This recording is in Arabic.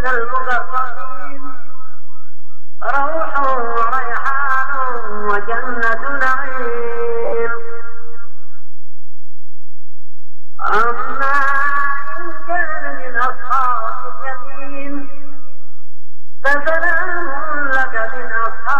من المقربين روح وريحان وجنة نعيم. أما إن كان من أصحاب اليمين فسلام لك من أصحاب